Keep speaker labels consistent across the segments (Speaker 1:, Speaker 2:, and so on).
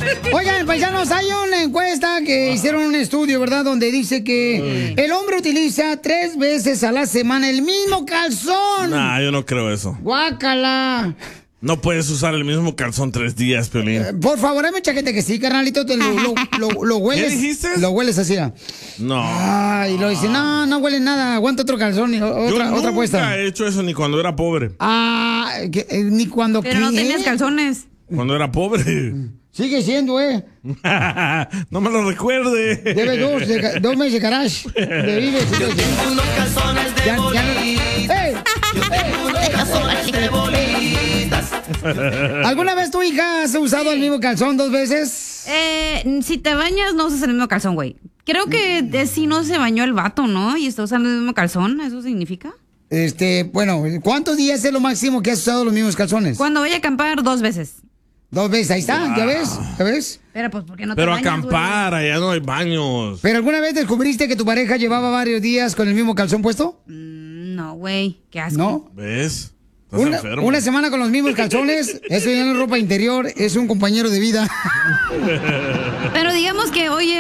Speaker 1: Oigan, paisanos, hay una encuesta que hicieron un estudio, ¿verdad? Donde dice que el hombre utiliza 3 veces a la semana el mismo calzón.
Speaker 2: Nah, yo no creo eso.
Speaker 1: ¡Guácala!
Speaker 2: No puedes usar el mismo calzón 3 días, Piolín.
Speaker 1: Por favor, hay mucha gente que sí, carnalito. Lo hueles.
Speaker 2: ¿Qué dijiste?
Speaker 1: Lo hueles así.
Speaker 2: No.
Speaker 1: Ay, lo dice, no huele nada. Aguanta otro calzón. Otra puesta.
Speaker 2: Nunca he hecho eso ni cuando era pobre.
Speaker 1: Ni cuando...
Speaker 3: Pero no tenías calzones.
Speaker 2: Cuando era pobre.
Speaker 1: Sigue siendo,
Speaker 2: No me lo recuerde.
Speaker 1: Debe 2 meses de garage. De vives.
Speaker 4: Yo tengo unos calzones de bolitas. Yo tengo unos calzones de bolitas.
Speaker 1: ¿Alguna vez tu hija has usado el mismo calzón 2 veces?
Speaker 3: Si te bañas, no usas el mismo calzón, güey. Creo que si no se bañó el vato, ¿no? Y está usando el mismo calzón, ¿eso significa?
Speaker 1: Bueno, ¿cuántos días es lo máximo que has usado los mismos calzones?
Speaker 3: Cuando voy a acampar 2 veces.
Speaker 1: 2 veces, ahí está, ¿ya ves?
Speaker 3: Pero pues, ¿por qué no te
Speaker 2: Pero
Speaker 3: bañas,
Speaker 2: acampar, allá no hay baños.
Speaker 1: ¿Pero alguna vez descubriste que tu pareja llevaba varios días con el mismo calzón puesto?
Speaker 3: No, güey, qué asco.
Speaker 1: ¿No?
Speaker 2: ¿Ves? Estás enfermo.
Speaker 1: Una semana con los mismos calzones, eso ya no es ropa interior, es un compañero de vida.
Speaker 3: Pero digamos que hoy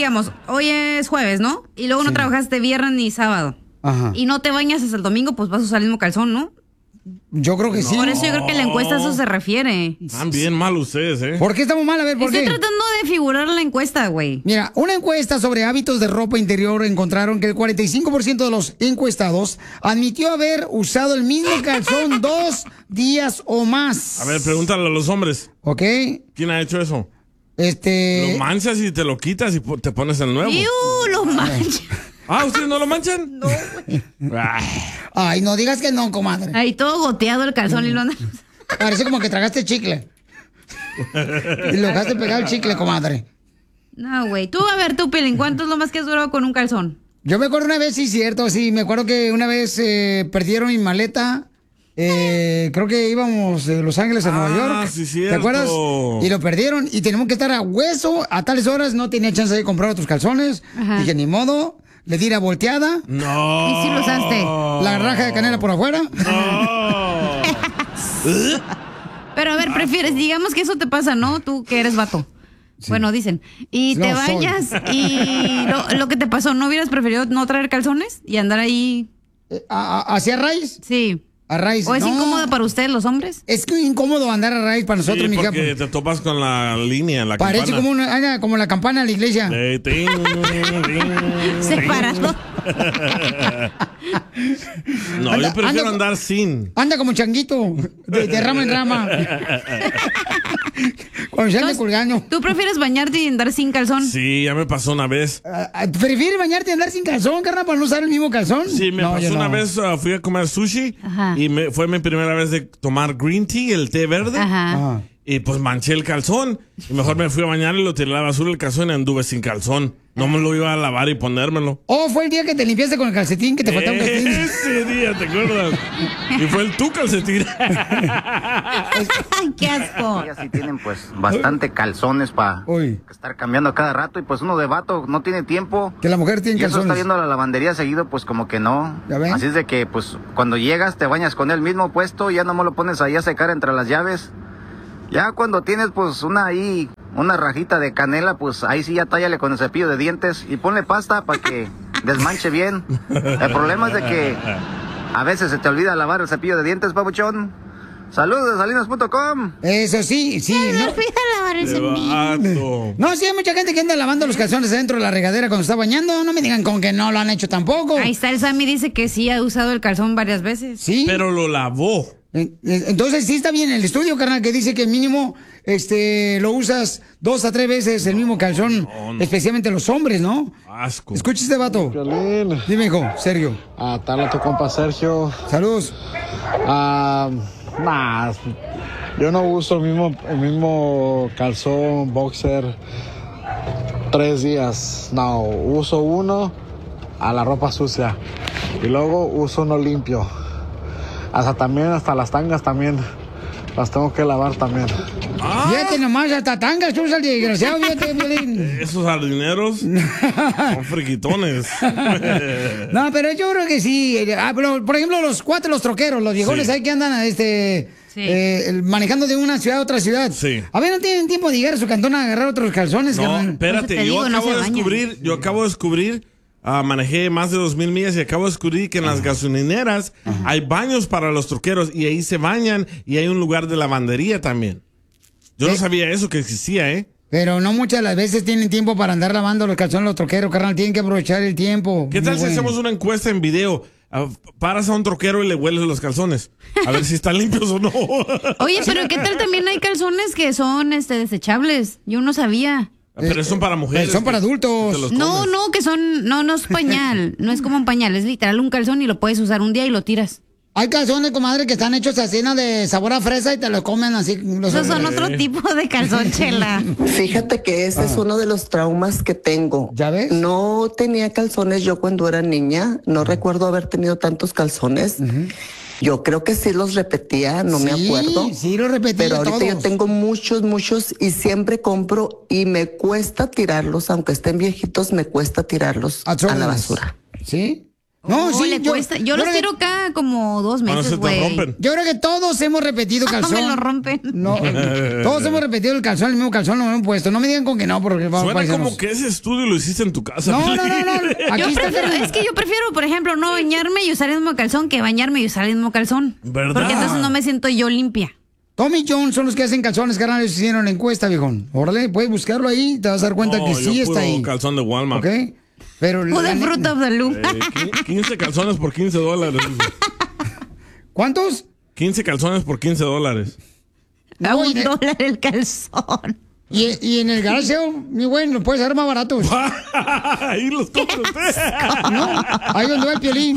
Speaker 3: es jueves, ¿no? Y luego no trabajaste viernes ni sábado.
Speaker 1: Ajá.
Speaker 3: Y no te bañas hasta el domingo, pues vas a usar el mismo calzón, ¿no?
Speaker 1: Yo creo que sí.
Speaker 3: Por eso yo creo que la encuesta a eso se refiere.
Speaker 2: Están bien mal ustedes, ¿eh?
Speaker 1: ¿Por qué estamos mal? A ver, ¿por qué?
Speaker 3: Estoy tratando de figurar la encuesta, güey.
Speaker 1: Mira, una encuesta sobre hábitos de ropa interior encontraron que el 45% de los encuestados admitió haber usado el mismo calzón 2 días o más.
Speaker 2: A ver, pregúntale a los hombres.
Speaker 1: ¿Ok?
Speaker 2: ¿Quién ha hecho eso?
Speaker 1: Lo
Speaker 2: manchas y te lo quitas y te pones el nuevo.
Speaker 3: Lo manchas.
Speaker 2: ¿Ustedes no lo manchan?
Speaker 3: No, güey.
Speaker 1: Ay, no digas que no, comadre.
Speaker 3: Ahí todo goteado el calzón y lo andas.
Speaker 1: Parece como que tragaste chicle. Y lo dejaste pegado el chicle, comadre.
Speaker 3: No, güey. Tú, Pelín, ¿cuánto es lo más que has durado con un calzón?
Speaker 1: Yo me acuerdo una vez, sí, cierto, sí. Me acuerdo que una vez perdieron mi maleta. Creo que íbamos de Los Ángeles a Nueva York.
Speaker 2: Sí, cierto.
Speaker 1: ¿Te acuerdas? Y lo perdieron. Y tenemos que estar a hueso a tales horas. No tenía chance de comprar otros calzones.
Speaker 3: Ajá.
Speaker 1: Dije, ni modo. Le di la volteada.
Speaker 2: No.
Speaker 3: ¿Y si lo usaste?
Speaker 1: La raja de canela por afuera.
Speaker 2: No.
Speaker 3: Pero a ver, prefieres, digamos que eso te pasa, ¿no? Tú que eres vato. Sí. Bueno, dicen. Y te bañas y lo que te pasó, ¿no hubieras preferido no traer calzones y andar ahí?
Speaker 1: ¿Hacia raíz?
Speaker 3: Sí.
Speaker 1: A raíz.
Speaker 3: ¿O es incómodo para ustedes, los hombres?
Speaker 1: Es que incómodo andar a raíz para nosotros,
Speaker 2: sí,
Speaker 1: mija.
Speaker 2: Porque te topas con la línea, la
Speaker 1: Parece
Speaker 2: campana.
Speaker 1: como la campana de la iglesia.
Speaker 3: Separado.
Speaker 2: No, yo prefiero andar sin.
Speaker 1: Anda como changuito, de rama en rama. Cuando se anda colgando.
Speaker 3: ¿Tú prefieres bañarte y andar sin calzón?
Speaker 2: Sí, ya me pasó una vez.
Speaker 1: ¿Prefieres bañarte y andar sin calzón, carnal, para no usar el mismo calzón?
Speaker 2: Sí, me pasó una vez, fui a comer sushi.
Speaker 3: Ajá.
Speaker 2: Y fue mi primera vez de tomar green tea, el té verde.
Speaker 3: Ajá.
Speaker 2: Y pues manché el calzón. Y mejor me fui a bañar y lo tiré a la basura el calzón y anduve sin calzón. No me lo iba a lavar y ponérmelo.
Speaker 1: Fue el día que te limpiaste con el calcetín, que te faltaba un calcetín.
Speaker 2: Ese día, ¿te acuerdas? Y fue tu calcetín.
Speaker 3: ¡Qué asco!
Speaker 5: Ellas sí tienen pues bastante calzones para estar cambiando a cada rato. Y pues uno de vato no tiene tiempo.
Speaker 1: Que la mujer tiene calzones.
Speaker 5: Y eso está yendo a la lavandería seguido, pues como que no.
Speaker 1: ¿Ya ven?
Speaker 5: Así es de que pues cuando llegas te bañas con el mismo puesto. Ya nomás lo pones ahí a secar entre las llaves. Ya cuando tienes pues una rajita de canela, pues ahí sí ya tállale con el cepillo de dientes y ponle pasta para que desmanche bien. El problema es de que a veces se te olvida lavar el cepillo de dientes, papuchón. Saludos de salinas.com.
Speaker 1: Eso sí.
Speaker 3: No olvida lavar el cepillo.
Speaker 1: No, sí hay mucha gente que anda lavando los calzones dentro de la regadera cuando está bañando. No me digan con que no lo han hecho tampoco.
Speaker 3: Ahí está, el Sammy dice que sí ha usado el calzón varias veces.
Speaker 1: Sí.
Speaker 2: Pero lo lavó.
Speaker 1: Entonces sí está bien el estudio, carnal, que dice que mínimo lo usas 2 a 3 veces el mismo calzón, especialmente los hombres, ¿no?
Speaker 2: Asco.
Speaker 1: Escucha este vato.
Speaker 6: Piolín.
Speaker 1: Dime, hijo, Sergio.
Speaker 6: Te habla tu compa Sergio.
Speaker 1: Saludos.
Speaker 6: Yo no uso el mismo calzón, boxer, 3 días. No, uso uno a la ropa sucia y luego uso uno limpio. Hasta las tangas también las tengo que lavar también.
Speaker 1: Fíjate nomás, hasta tangas tú, el desgraciado, fíjate, Piolín.
Speaker 2: Esos jardineros son friquitones.
Speaker 1: No, pero yo creo que sí. Pero, por ejemplo, los troqueros, los viejones,
Speaker 2: Sí.
Speaker 1: ahí que andan manejando de una ciudad a otra ciudad.
Speaker 2: Sí.
Speaker 1: A ver, ¿no tienen tiempo de llegar a su cantón a agarrar otros calzones,
Speaker 2: No,
Speaker 1: carnal?
Speaker 2: espérate, yo acabo de descubrir, manejé más de 2,000 millas y acabo de descubrir que en las gasolineras hay baños para los troqueros y ahí se bañan y hay un lugar de lavandería también. Yo no sabía eso que existía, ¿eh?
Speaker 1: Pero no muchas de las veces tienen tiempo para andar lavando los calzones los troqueros, carnal. Tienen que aprovechar el tiempo.
Speaker 2: ¿Qué tal si hacemos una encuesta en video? Paras a un troquero y le hueles los calzones. A ver si están limpios o no.
Speaker 3: Oye, pero ¿qué tal también hay calzones que son desechables? Yo no sabía.
Speaker 2: Pero son para mujeres.
Speaker 1: Son para adultos.
Speaker 3: No, que son... No es pañal. No es como un pañal. Es literal un calzón y lo puedes usar un día y lo tiras.
Speaker 1: Hay calzones, comadre, que están hechos así, ¿no? De sabor a fresa y te lo comen así.
Speaker 3: Esos son otro tipo de calzón, Chela.
Speaker 7: Fíjate que ese es uno de los traumas que tengo.
Speaker 1: ¿Ya ves?
Speaker 7: No tenía calzones yo cuando era niña. No recuerdo haber tenido tantos calzones. Yo creo que sí los repetía, no me acuerdo.
Speaker 1: Sí, los repetía.
Speaker 7: Pero ahorita
Speaker 1: todos.
Speaker 7: yo tengo muchos y siempre compro y me cuesta tirarlos, aunque estén viejitos, me cuesta tirarlos a la basura.
Speaker 1: ¿Sí? No, sí,
Speaker 3: le cuesta. Yo los tiro cada como 2 meses, güey.
Speaker 1: Yo creo que todos hemos repetido calzón.
Speaker 3: Me lo rompen.
Speaker 1: No, todos hemos repetido el calzón, el mismo calzón lo hemos puesto. No me digan con que no, porque vamos a
Speaker 2: Suena como que ese estudio lo hiciste en tu casa.
Speaker 1: No.
Speaker 3: Es que yo prefiero, por ejemplo, no bañarme y usar el mismo calzón que bañarme y usar el mismo calzón.
Speaker 2: ¿Verdad?
Speaker 3: Porque entonces no me siento yo limpia.
Speaker 1: Tommy John son los que hacen calzones, carnal. Ellos hicieron la encuesta, viejón. Órale, puedes buscarlo ahí, te vas a dar cuenta que sí está ahí.
Speaker 2: Calzón de Walmart.
Speaker 1: ¿Ok? Pero
Speaker 3: o de Fruit of the Loom.
Speaker 2: 15 calzones por $15.
Speaker 1: ¿Cuántos?
Speaker 2: 15 calzones por $15.
Speaker 3: A $1 el calzón.
Speaker 1: Y en el garage, mi güey, lo puedes hacer más baratos.
Speaker 2: Ahí los compra usted.
Speaker 1: No, ahí donde va el Piolín.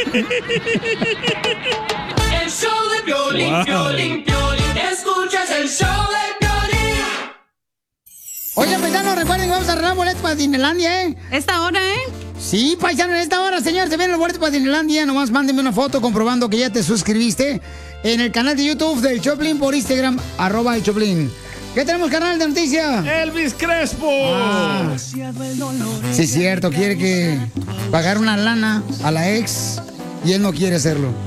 Speaker 4: El show de Piolín, Piolín, Piolín. Escuchas el show de Piolín.
Speaker 1: Oye, paisanos, recuerden que vamos a arreglar boletos para Disneylandia, ¿eh?
Speaker 3: ¿Esta hora,
Speaker 1: Sí, paisanos, en esta hora, señor, se vienen los boletos para Disneylandia. Nomás mándenme una foto comprobando que ya te suscribiste en el canal de YouTube del Choplin, por Instagram, @el Choplin. ¿Qué tenemos, canal de noticias?
Speaker 2: Elvis Crespo.
Speaker 1: Sí, es cierto, quiere que pagar una lana a la ex y él no quiere hacerlo.